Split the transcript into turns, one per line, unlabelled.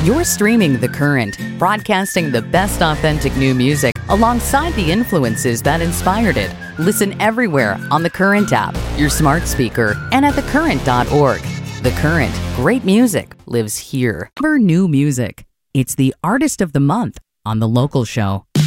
You're streaming The Current, broadcasting the best authentic new music alongside the influences that inspired it. Listen everywhere on The Current app, your smart speaker, and at thecurrent.org. The Current, great music lives here. For new music, it's the Artist of the Month on The Local Show.